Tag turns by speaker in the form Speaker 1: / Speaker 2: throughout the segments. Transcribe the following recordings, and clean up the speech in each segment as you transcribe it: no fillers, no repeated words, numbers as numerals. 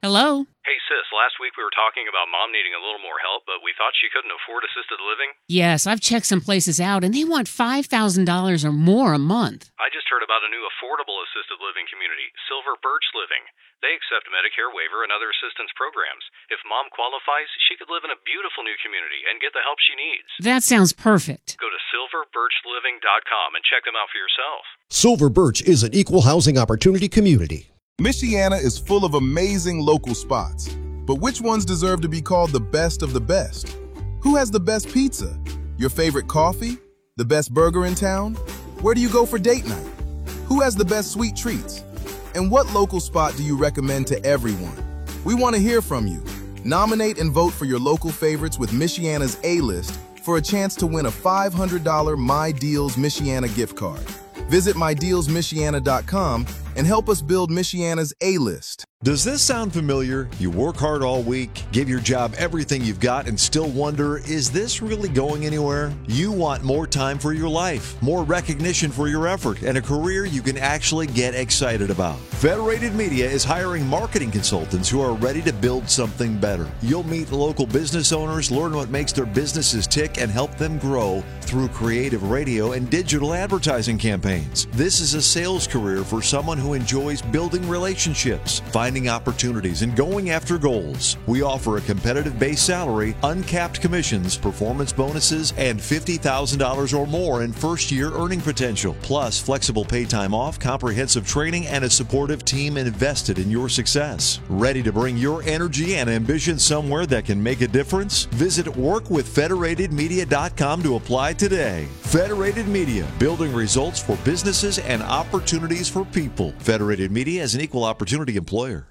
Speaker 1: Hello?
Speaker 2: Hey, sis, last week we were talking about Mom needing a little more help, but we thought she couldn't afford assisted living.
Speaker 1: Yes, I've checked some places out, and they want $5,000 or more a month.
Speaker 2: I just heard about a new affordable assisted living community, Silver Birch Living. They accept Medicare waiver and other assistance programs. If Mom qualifies, she could live in a beautiful new community and get the help she needs.
Speaker 1: That sounds perfect.
Speaker 2: Go to silverbirchliving.com and check them out for yourself.
Speaker 3: Silver Birch is an equal housing opportunity community.
Speaker 4: Michiana is full of amazing local spots, but which ones deserve to be called the best of the best? Who has the best pizza? Your favorite coffee? The best burger in town? Where do you go for date night? Who has the best sweet treats? And what local spot do you recommend to everyone? We want to hear from you. Nominate and vote for your local favorites with Michiana's A-List for a chance to win a $500 My Deals Michiana gift card. Visit MyDealsMichiana.com and help us build Michiana's A-List.
Speaker 5: Does this sound familiar? You work hard all week, give your job everything you've got, and still wonder, is this really going anywhere? You want more time for your life, more recognition for your effort, and a career you can actually get excited about. Federated Media is hiring marketing consultants who are ready to build something better. You'll meet local business owners, learn what makes their businesses tick, and help them grow through creative radio and digital advertising campaigns. This is a sales career for someone who enjoys building relationships, finding opportunities, and going after goals. We offer a competitive base salary, uncapped commissions, performance bonuses, and $50,000 or more in first-year earning potential, plus flexible pay time off, comprehensive training, and a supportive team invested in your success. Ready to bring your energy and ambition somewhere that can make a difference? Visit workwithfederatedmedia.com to apply today. Federated Media, building results for businesses and opportunities for people. Federated Media is an equal opportunity employer.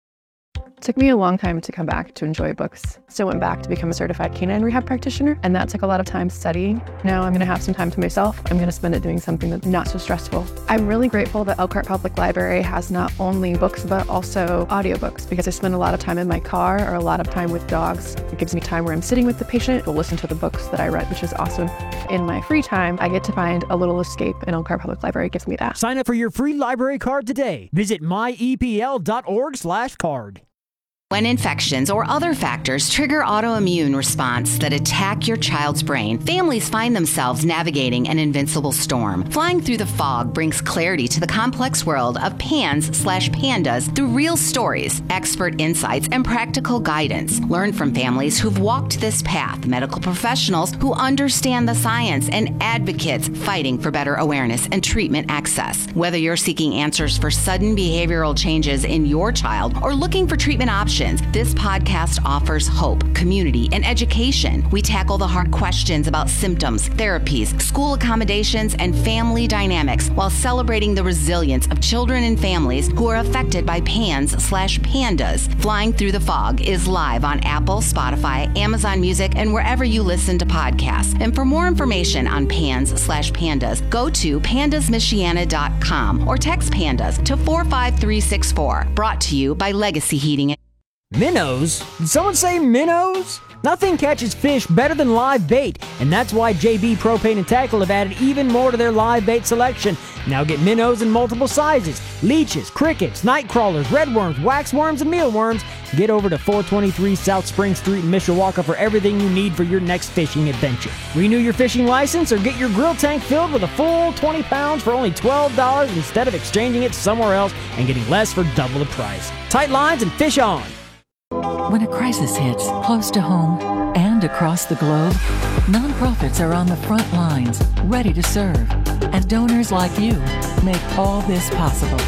Speaker 6: It took me a long time to come back to enjoy books. So I went back to become a certified canine rehab practitioner, and that took a lot of time studying. Now I'm going to have some time to myself. I'm going to spend it doing something that's not so stressful. I'm really grateful that Elkhart Public Library has not only books, but also audiobooks, because I spend a lot of time in my car or a lot of time with dogs. It gives me time where I'm sitting with the patient to listen to the books that I read, which is awesome. In my free time, I get to find a little escape, and Elkhart Public Library gives me that.
Speaker 7: Sign up for your free library card today. Visit myepl.org/card.
Speaker 8: When infections or other factors trigger autoimmune response that attack your child's brain, families find themselves navigating an invincible storm. Flying Through the Fog brings clarity to the complex world of PANS/PANDAS through real stories, expert insights, and practical guidance. Learn from families who've walked this path, medical professionals who understand the science, and advocates fighting for better awareness and treatment access. Whether you're seeking answers for sudden behavioral changes in your child or looking for treatment options, this podcast offers hope, community, and education. We tackle the hard questions about symptoms, therapies, school accommodations, and family dynamics while celebrating the resilience of children and families who are affected by PANS/PANDAS. Flying Through the Fog is live on Apple, Spotify, Amazon Music, and wherever you listen to podcasts. And for more information on PANS/PANDAS, go to pandasmichiana.com or text PANDAS to 45364. Brought to you by Legacy Heating.
Speaker 7: Minnows? Did someone say minnows? Nothing catches fish better than live bait, and that's why JB Propane and Tackle have added even more to their live bait selection. Now get minnows in multiple sizes: leeches, crickets, night crawlers, redworms, waxworms, and mealworms. Get over to 423 South Spring Street in Mishawaka for everything you need for your next fishing adventure. Renew your fishing license or get your grill tank filled with a full 20 pounds for only $12 instead of exchanging it somewhere else and getting less for double the price. Tight lines and fish on!
Speaker 9: When a crisis hits close to home and across the globe, nonprofits are on the front lines, ready to serve. And donors like you make all this possible.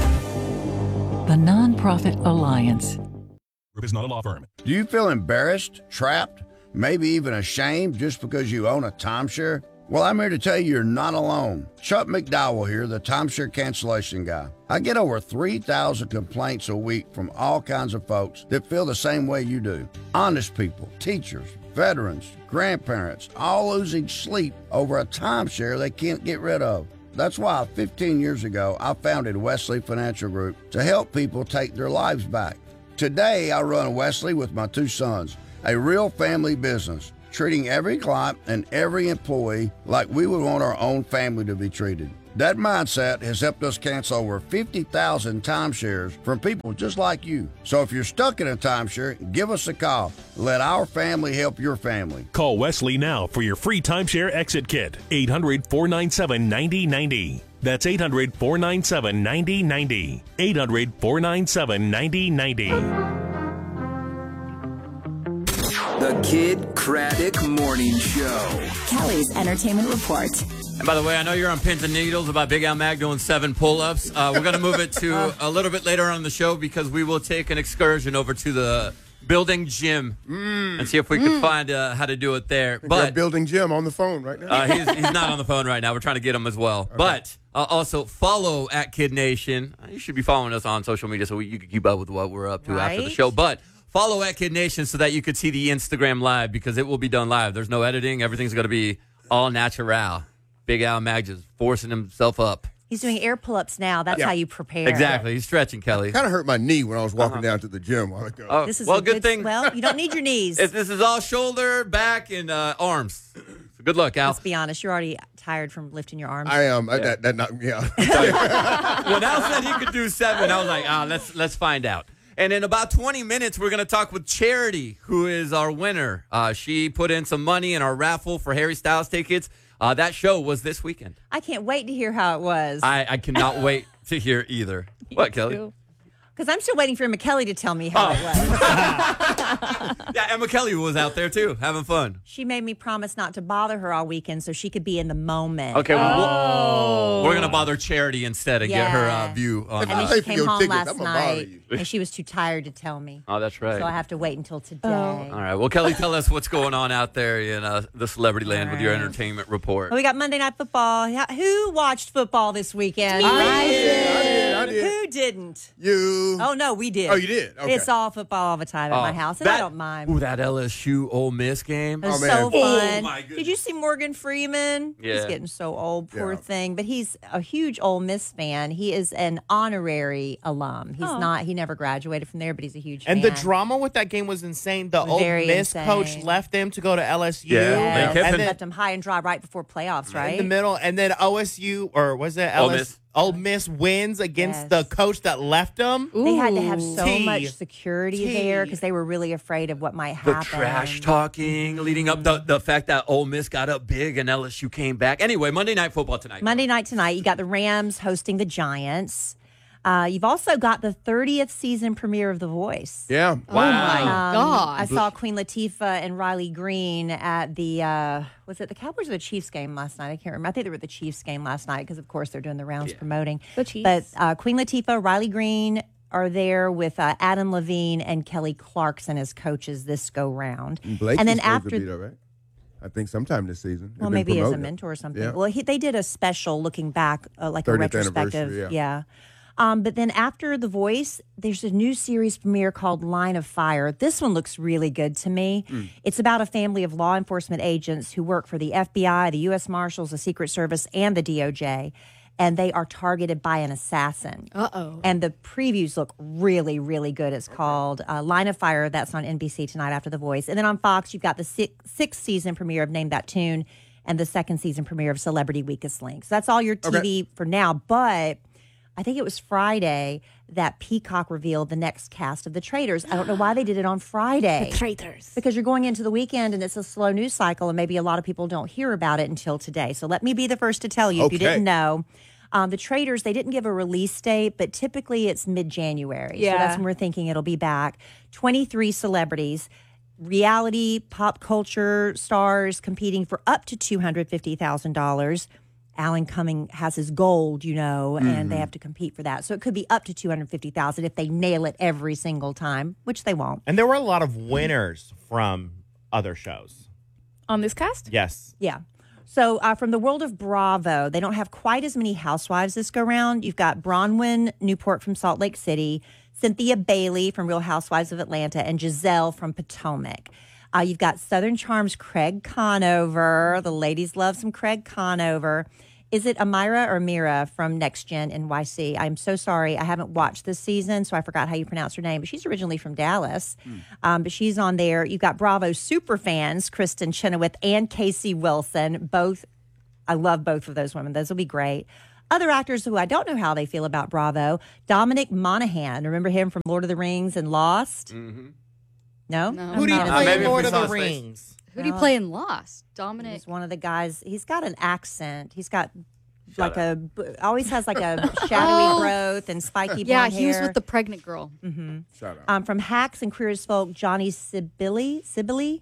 Speaker 9: The Nonprofit Alliance.
Speaker 10: Group is not a law firm.
Speaker 11: Do you feel embarrassed, trapped, maybe even ashamed just because you own a timeshare? Well, I'm here to tell you you're not alone. Chuck McDowell here, the timeshare cancellation guy. I get over 3,000 complaints a week from all kinds of folks that feel the same way you do. Honest people, teachers, veterans, grandparents, all losing sleep over a timeshare they can't get rid of. That's why 15 years ago, I founded Wesley Financial Group to help people take their lives back. Today, I run Wesley with my two sons, a real family business, treating every client and every employee like we would want our own family to be treated. That mindset has helped us cancel over 50,000 timeshares from people just like you. So if you're stuck in a timeshare, give us a call. Let our family help your family.
Speaker 10: Call Wesley now for your free timeshare exit kit. 800-497-9090. That's 800-497-9090. 800-497-9090.
Speaker 12: The Kid Craddock Morning Show.
Speaker 13: Kelly's Entertainment Report.
Speaker 14: And by the way, I know you're on pins and needles about Big Al Mag doing 7 pull-ups. We're going to move it to a little bit later on in the show because we will take an excursion over to the building gym and see if we can find how to do it there. But
Speaker 15: building gym on the phone right now.
Speaker 14: He's not on the phone right now. We're trying to get him as well. Okay. But also follow at Kid Nation. You should be following us on social media so you can keep up with what we're up to after the show. But follow at Kid Nation so that you could see the Instagram live because it will be done live. There's no editing. Everything's going to be all natural. Big Al Mag just forcing himself up.
Speaker 16: He's doing air pull-ups now. That's how you prepare.
Speaker 14: Exactly. He's stretching, Kelly.
Speaker 15: Kind of hurt my knee when I was walking down to the gym a while ago.
Speaker 16: This is
Speaker 14: well,
Speaker 16: a
Speaker 14: good thing.
Speaker 16: Well, you don't need your knees.
Speaker 14: This is all shoulder, back, and arms. So good luck, Al.
Speaker 16: Let's be honest. You're already tired from lifting your arms.
Speaker 15: I am. That knocked me out.
Speaker 14: When Al said he could do 7, I was like, let's find out. And in about 20 minutes, we're going to talk with Charity, who is our winner. She put in some money in our raffle for Harry Styles tickets. That show was this weekend.
Speaker 16: I can't wait to hear how it was.
Speaker 14: I cannot wait to hear either. What, Kelly?
Speaker 16: Because I'm still waiting for McKelly to tell me how it was.
Speaker 14: Yeah, and McKelly was out there, too, having fun.
Speaker 16: She made me promise not to bother her all weekend so she could be in the moment.
Speaker 14: Okay, well, we're going to bother Charity instead and get her view on
Speaker 16: and then she came home last night, and she was too tired to tell me.
Speaker 14: Oh, that's right.
Speaker 16: So I have to wait until today.
Speaker 14: All right. Well, Kelly, tell us what's going on out there in the celebrity land with your entertainment report.
Speaker 16: Well, we got Monday Night Football. Who watched football this weekend?
Speaker 15: I did.
Speaker 16: Who didn't?
Speaker 15: You.
Speaker 16: Oh, no, we did.
Speaker 15: Oh, you did? Okay.
Speaker 16: It's all football all the time at my house, and I don't mind.
Speaker 14: Ooh, that LSU Ole Miss game.
Speaker 16: It was so fun.
Speaker 14: Oh, my goodness.
Speaker 16: Did you see Morgan Freeman?
Speaker 14: Yeah.
Speaker 16: He's getting so old, poor thing. But he's a huge Ole Miss fan. He is an honorary alum. He's not. He never graduated from there, but he's a huge fan.
Speaker 17: And the drama with that game was insane. The Ole Miss coach left them to go to LSU.
Speaker 14: Yeah.
Speaker 16: And then left him high and dry right before playoffs, right?
Speaker 17: In the middle. And then OSU, or was it LSU? Ole Miss wins against the coach that left them.
Speaker 16: They had to have so much security there because they were really afraid of what might happen.
Speaker 14: The trash talking leading up, the fact that Ole Miss got up big and LSU came back. Anyway, Monday Night Football tonight.
Speaker 16: Monday night tonight, you got the Rams hosting the Giants. You've also got the 30th season premiere of The Voice.
Speaker 15: Yeah.
Speaker 1: Wow. Oh, my God.
Speaker 16: I saw Queen Latifah and Riley Green at the, was it the Cowboys or the Chiefs game last night? I can't remember. I think they were at the Chiefs game last night because, of course, they're doing the rounds promoting.
Speaker 6: The Chiefs.
Speaker 16: But Queen Latifah, Riley Green are there with Adam Levine and Kelly Clarkson as coaches this go-round.
Speaker 15: Blake
Speaker 16: and then
Speaker 15: is supposed
Speaker 16: after
Speaker 15: to be there, right? I think sometime this season.
Speaker 16: Well, maybe as a mentor or something.
Speaker 15: Yeah.
Speaker 16: Well, they did a special looking back, like a
Speaker 15: 30th
Speaker 16: retrospective.
Speaker 15: anniversary,
Speaker 16: Yeah. But then after The Voice, there's a new series premiere called Line of Fire. This one looks really good to me. It's about a family of law enforcement agents who work for the FBI, the U.S. Marshals, the Secret Service, and the DOJ. And they are targeted by an assassin.
Speaker 6: Uh-oh.
Speaker 16: And the previews look really, really good. It's called Line of Fire. That's on NBC tonight after The Voice. And then on Fox, you've got the sixth season premiere of Name That Tune and the second season premiere of Celebrity Weakest Link. So that's all your TV for now. But I think it was Friday that Peacock revealed the next cast of The Traitors. I don't know why they did it on Friday.
Speaker 6: The Traitors.
Speaker 16: Because you're going into the weekend and it's a slow news cycle and maybe a lot of people don't hear about it until today. So let me be the first to tell you if you didn't know. The Traitors, they didn't give a release date, but typically it's mid-January.
Speaker 6: Yeah.
Speaker 16: So that's when we're thinking it'll be back. 23 celebrities, reality, pop culture stars competing for up to $250,000. Alan Cumming has his gold, and they have to compete for that. So it could be up to $250,000 if they nail it every single time, which they won't.
Speaker 17: And there were a lot of winners from other shows.
Speaker 6: On this cast?
Speaker 17: Yes.
Speaker 16: Yeah. So from the world of Bravo, they don't have quite as many housewives this go round. You've got Bronwyn Newport from Salt Lake City, Cynthia Bailey from Real Housewives of Atlanta, and Giselle from Potomac. You've got Southern Charm's Craig Conover. The ladies love some Craig Conover. Is it Amira or Mira from Next Gen NYC? I'm so sorry. I haven't watched this season, so I forgot how you pronounce her name. But she's originally from Dallas. But she's on there. You've got Bravo super fans, Kristen Chenoweth and Casey Wilson. Both, I love both of those women. Those will be great. Other actors who I don't know how they feel about Bravo, Dominic Monaghan. Remember him from Lord of the Rings and Lost?
Speaker 14: Mm-hmm.
Speaker 16: No?
Speaker 17: Who do you play in Lord of the Rings?
Speaker 18: Who do you play in Lost? Dominic.
Speaker 16: He's one of the guys. He's got an accent. He's got always has like a shadowy growth and spiky blonde hair.
Speaker 18: He was with the pregnant girl.
Speaker 16: Mm-hmm.
Speaker 15: Shout out.
Speaker 16: From Hacks and Queer as Folk, Johnny Sibilly.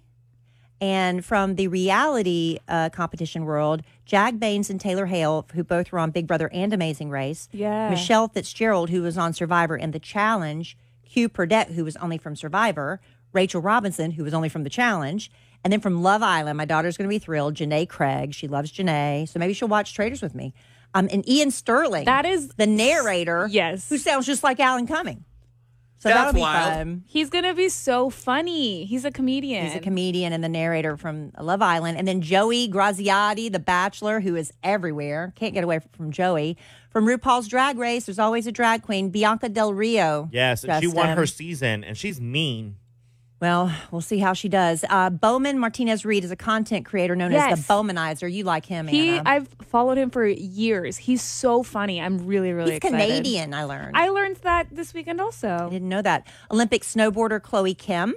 Speaker 16: And from the reality competition world, Jag Baines and Taylor Hale, who both were on Big Brother and Amazing Race.
Speaker 19: Yeah.
Speaker 16: Michelle Fitzgerald, who was on Survivor and The Challenge. Hugh Purdett, who was only from Survivor. Rachel Robinson, who was only from The Challenge. And then from Love Island, my daughter's going to be thrilled, Janae Craig. She loves Janae. So maybe she'll watch Traders with me. And Ian Sterling.
Speaker 19: That is
Speaker 16: the narrator.
Speaker 19: Yes.
Speaker 16: Who sounds just like Alan Cumming. So
Speaker 14: That's
Speaker 16: that'll be
Speaker 14: wild.
Speaker 16: fun.
Speaker 19: He's going to be so funny. He's a comedian.
Speaker 16: He's a comedian and the narrator from Love Island. And then Joey Graziati, the Bachelor, who is everywhere. Can't get away from Joey. From RuPaul's Drag Race, there's always a drag queen, Bianca Del Rio.
Speaker 17: Yes, and she won
Speaker 16: Justin.
Speaker 17: her season, and she's mean.
Speaker 16: Well, we'll see how she does. Bowman Martinez-Reed is a content creator known as the Bowmanizer. You like him, Anna.
Speaker 19: I've followed him for years. He's so funny. I'm really, really
Speaker 16: He's
Speaker 19: excited.
Speaker 16: Canadian, I learned.
Speaker 19: I learned that this weekend also.
Speaker 16: I didn't know that. Olympic snowboarder Chloe Kim.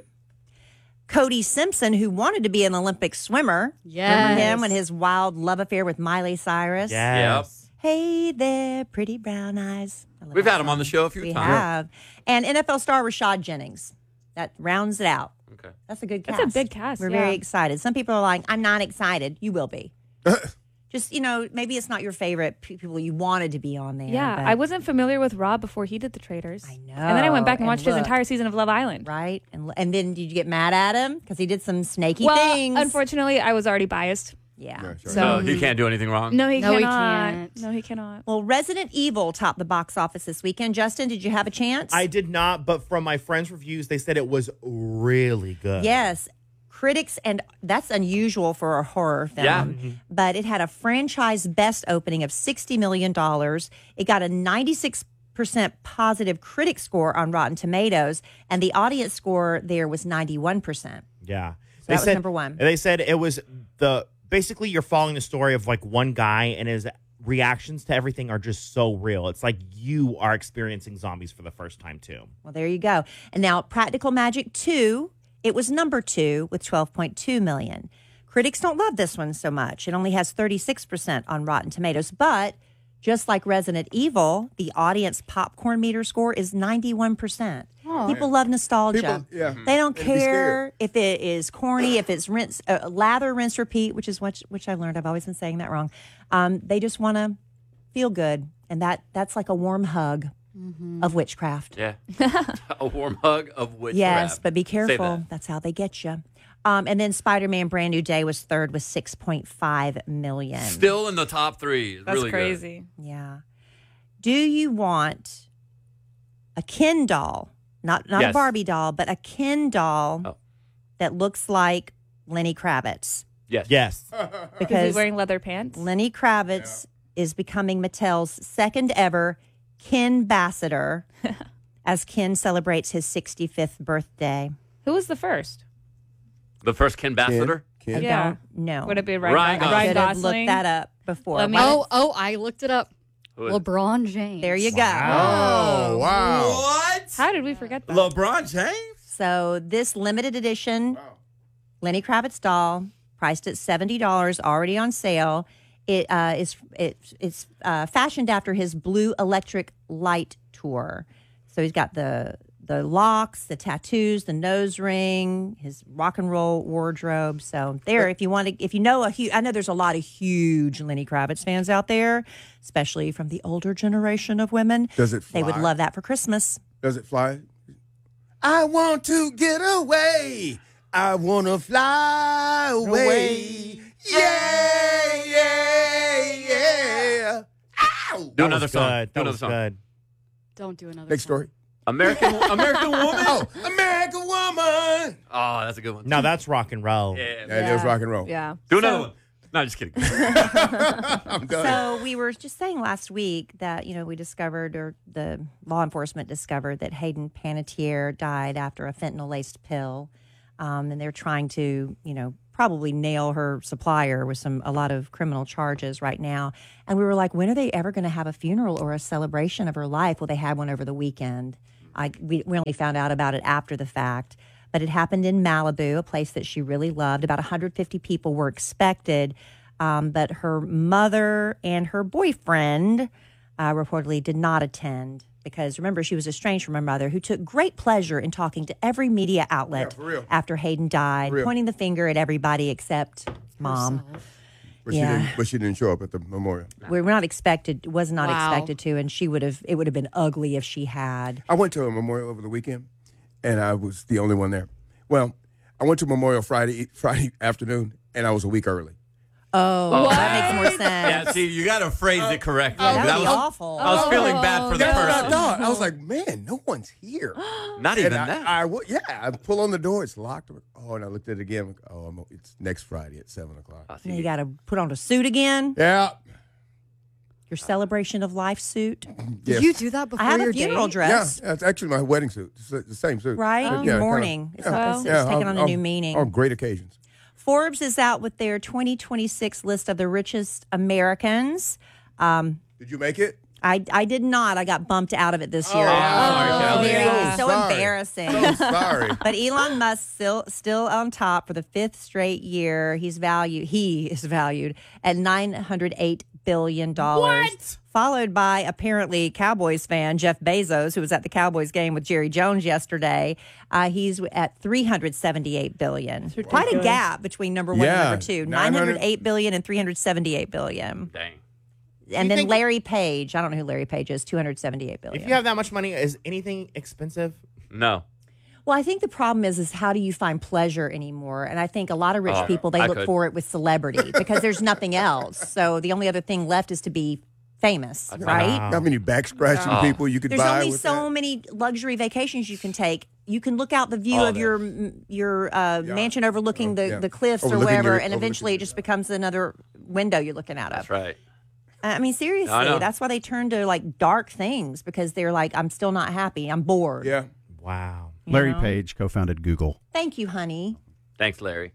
Speaker 16: Cody Simpson, who wanted to be an Olympic swimmer.
Speaker 18: Yes.
Speaker 16: Remember him when his wild love affair with Miley Cyrus?
Speaker 14: Yes.
Speaker 16: Hey there, pretty brown eyes.
Speaker 14: We've had him on the show a few
Speaker 16: We
Speaker 14: times.
Speaker 16: have. And NFL star Rashad Jennings. That rounds it out.
Speaker 14: Okay.
Speaker 16: That's a good cast.
Speaker 19: That's a big cast,
Speaker 16: We're
Speaker 19: yeah.
Speaker 16: very excited. Some people are like, I'm not excited. You will be. Just, maybe it's not your favorite people you wanted to be on there.
Speaker 19: Yeah,
Speaker 16: but-
Speaker 19: I wasn't familiar with Rob before he did the Traders. I
Speaker 16: know.
Speaker 19: And then I went back and watched his
Speaker 16: look.
Speaker 19: entire season of Love Island.
Speaker 16: Right? And then did you get mad at him? Because he did some snaky
Speaker 19: Well,
Speaker 16: things.
Speaker 19: unfortunately, I was already biased.
Speaker 16: Yeah.
Speaker 14: So he can't do anything wrong.
Speaker 19: No, he
Speaker 18: No, he
Speaker 19: cannot.
Speaker 18: can't.
Speaker 19: No, he cannot.
Speaker 16: Well, Resident Evil topped the box office this weekend. Justin, did you have a chance?
Speaker 17: I did not, but from my friends' reviews, they said it was really good.
Speaker 16: Yes. Critics, and that's unusual for a horror film,
Speaker 14: Yeah.
Speaker 16: but it had a franchise best opening of $60 million. It got a 96% positive critic score on Rotten Tomatoes, and the audience score there was 91%.
Speaker 17: Yeah.
Speaker 16: So that was number one.
Speaker 17: They said it was basically you're following the story of like one guy and his reactions to everything are just so real. It's like you are experiencing zombies for the first time too.
Speaker 16: Well, there you go. And now Practical Magic 2, it was number 2 with 12.2 million. Critics don't love this one so much. It only has 36% on Rotten Tomatoes, but just like Resident Evil, the audience popcorn meter score is 91%. People love nostalgia. They don't
Speaker 15: They'd be
Speaker 16: care if it is corny, if it's lather, rinse, repeat, which is which I've learned. I've always been saying that wrong. They just want to feel good, and that's like a warm hug of witchcraft.
Speaker 14: Yeah. A warm hug of witchcraft.
Speaker 16: Yes, but be
Speaker 14: Say
Speaker 16: careful.
Speaker 14: that.
Speaker 16: That's how they get you. And then Spider-Man Brand New Day was third with 6.5 million.
Speaker 14: Still in the top 3. It's
Speaker 19: That's
Speaker 14: really
Speaker 19: crazy.
Speaker 16: Yeah. Do you want a Ken doll? Not a
Speaker 14: Yes.
Speaker 16: Barbie doll, but a Ken doll that looks like Lenny Kravitz.
Speaker 14: Yes.
Speaker 17: Yes.
Speaker 19: Is
Speaker 16: Because
Speaker 19: he wearing leather pants?
Speaker 16: Lenny Kravitz is becoming Mattel's second ever Ken ambassador as Ken celebrates his 65th birthday.
Speaker 19: Who was the first?
Speaker 14: The first Ken Ambassador?
Speaker 16: I
Speaker 19: Yeah.
Speaker 16: don't know.
Speaker 19: Would it be
Speaker 14: Ryan
Speaker 19: Ryan,
Speaker 14: Gosling.
Speaker 16: I should have
Speaker 19: Gosling?
Speaker 16: looked that up before.
Speaker 19: Let me-
Speaker 16: but
Speaker 18: Oh, I looked it up.
Speaker 14: Who is-
Speaker 18: LeBron James.
Speaker 16: there you go.
Speaker 15: Oh, wow.
Speaker 14: What?
Speaker 19: How did we forget that?
Speaker 14: LeBron James?
Speaker 16: So this limited edition Lenny Kravitz doll, priced at $70, already on sale. It's fashioned after his Blue Electric Light tour. So he's got the locks, the tattoos, the nose ring, his rock and roll wardrobe. So there, if you know I know there's a lot of huge Lenny Kravitz fans out there, especially from the older generation of women.
Speaker 15: Does it
Speaker 16: They would
Speaker 15: fly?
Speaker 16: love that for Christmas.
Speaker 15: Does it fly? I want to get away. I want to fly away. Yeah, yeah, yeah. Ow!
Speaker 14: Do
Speaker 17: That
Speaker 14: another
Speaker 17: was
Speaker 14: song.
Speaker 17: good.
Speaker 14: Do
Speaker 17: That
Speaker 14: another
Speaker 17: was
Speaker 14: song.
Speaker 17: good.
Speaker 18: Don't do another
Speaker 15: Next
Speaker 18: song.
Speaker 15: story.
Speaker 14: American Woman?
Speaker 15: Oh, American Woman.
Speaker 14: Oh, that's a good one.
Speaker 17: No, that's rock and roll.
Speaker 14: Yeah.
Speaker 15: Yeah, it is rock and roll.
Speaker 18: Yeah.
Speaker 14: Do another one. No, just kidding.
Speaker 15: I'm done.
Speaker 16: So we were just saying last week that, we discovered, or the law enforcement discovered, that Hayden Panettiere died after a fentanyl-laced pill. And they're trying to, probably nail her supplier with a lot of criminal charges right now. And we were like, when are they ever going to have a funeral or a celebration of her life? Well, they had one over the weekend. We only found out about it after the fact. But it happened in Malibu, a place that she really loved. About 150 people were expected. But her mother and her boyfriend reportedly did not attend because, remember, she was estranged from her mother, who took great pleasure in talking to every media outlet after Hayden died, pointing the finger at everybody except Mom.
Speaker 15: But she didn't show up at the memorial.
Speaker 16: We were not expected, was not expected to, and it would have been ugly if she had.
Speaker 15: I went to a memorial over the weekend, and I was the only one there. Well, I went to Memorial Friday afternoon, and I was a week early.
Speaker 16: Oh, that makes more sense.
Speaker 14: Yeah, see, you got to phrase it correctly.
Speaker 16: That would be awful.
Speaker 14: I was feeling bad for the
Speaker 15: That's
Speaker 14: person.
Speaker 15: what I thought. I was like, man, no one's here.
Speaker 14: Not even
Speaker 15: and
Speaker 14: that.
Speaker 15: I pull on the door. It's locked. Oh, and I looked at it again. Oh, it's next Friday at 7 o'clock.
Speaker 16: Now you got to put on a suit again.
Speaker 15: Yeah.
Speaker 16: Your celebration of life suit.
Speaker 15: Yes.
Speaker 18: Did you do that before
Speaker 16: I have
Speaker 18: your
Speaker 16: a funeral
Speaker 18: date?
Speaker 16: dress.
Speaker 15: Yeah, it's actually my wedding suit. It's the same suit.
Speaker 16: Right?
Speaker 15: Yeah,
Speaker 16: mourning. It's taking on a new meaning.
Speaker 15: On great occasions.
Speaker 16: Forbes is out with their 2026 list of the richest Americans.
Speaker 15: Did you make it?
Speaker 16: I did not. I got bumped out of it this year. So embarrassing.
Speaker 15: So sorry.
Speaker 16: But Elon Musk still on top for the 5th straight year. He is valued at $908 billion. What? Followed by, apparently, Cowboys fan Jeff Bezos, who was at the Cowboys game with Jerry Jones yesterday. He's at $378 billion. Quite a gap between number one and number two. $908 billion and $378 billion.
Speaker 14: Dang.
Speaker 16: And then Larry Page. I don't know who Larry Page is. $278 billion.
Speaker 17: If you have that much money, is anything expensive?
Speaker 14: No.
Speaker 16: Well, I think the problem is how do you find pleasure anymore? And I think a lot of rich people, they look for it with celebrity because there's nothing else. So the only other thing left is to be famous, right?
Speaker 15: How many back scratching people you could
Speaker 16: There's
Speaker 15: buy?
Speaker 16: only
Speaker 15: with
Speaker 16: so
Speaker 15: that?
Speaker 16: many luxury vacations you can take. You can look out the view of your mansion overlooking the cliffs or wherever, and eventually it just becomes another window you're looking out of.
Speaker 14: That's right.
Speaker 16: I mean, seriously, that's why they turn to like dark things because they're like, I'm still not happy. I'm bored.
Speaker 15: Yeah.
Speaker 17: Wow.
Speaker 20: Larry Page co-founded Google.
Speaker 16: Thank you, honey.
Speaker 14: Thanks, Larry.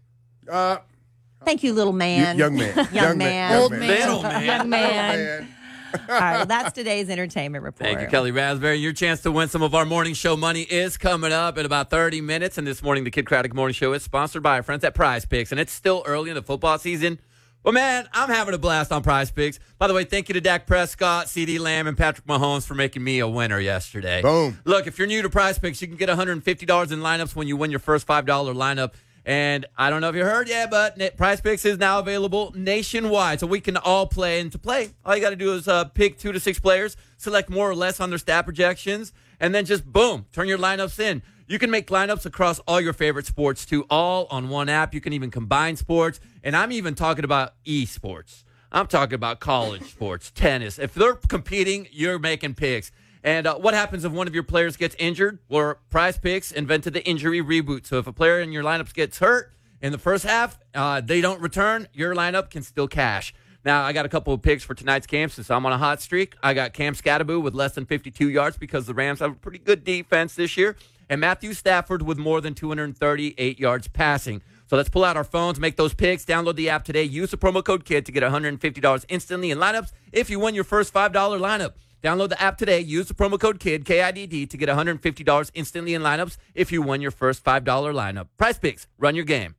Speaker 16: Thank you, little man.
Speaker 15: Young man.
Speaker 16: Young man.
Speaker 14: Old man. Little man.
Speaker 16: Young man. All right, well, that's today's entertainment report.
Speaker 14: Thank you, Kelly Raspberry. Your chance to win some of our morning show money is coming up in about 30 minutes. And this morning, the Kid Craddock Morning Show is sponsored by our friends at Prize Picks. And it's still early in the football season. But, man, I'm having a blast on Prize Picks. By the way, thank you to Dak Prescott, CeeDee Lamb, and Patrick Mahomes for making me a winner yesterday.
Speaker 15: Boom.
Speaker 14: Look, if you're new to Prize Picks, you can get $150 in lineups when you win your first $5 lineup. And I don't know if you heard yet, but Prize Picks is now available nationwide, so we can all play. And to play, all you got to do is pick 2 to 6 players, select more or less on their stat projections, and then just, boom, turn your lineups in. You can make lineups across all your favorite sports, too, all on one app. You can even combine sports, and I'm even talking about esports. I'm talking about college sports, tennis. If they're competing, you're making picks. And what happens if one of your players gets injured? Well, Prize Picks invented the injury reboot. So if a player in your lineups gets hurt in the first half, they don't return, your lineup can still cash. Now, I got a couple of picks for tonight's game since I'm on a hot streak. I got Cam Scatterbo with less than 52 yards because the Rams have a pretty good defense this year. And Matthew Stafford with more than 238 yards passing. So let's pull out our phones, make those picks, download the app today. Use the promo code KID to get $150 instantly in lineups if you win your first $5 lineup. Download the app today. Use the promo code KID, K-I-D-D, to get $150 instantly in lineups if you win your first $5 lineup. Prize Picks, run your game.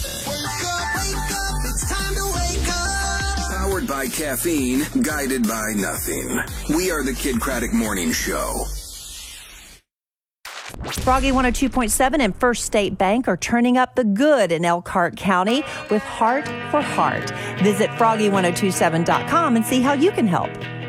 Speaker 12: Powered by caffeine, guided by nothing. We are the Kid Craddock Morning Show.
Speaker 16: Froggy 102.7 and First State Bank are turning up the good in Elkhart County with Heart for Heart. Visit froggy1027.com and see how you can help.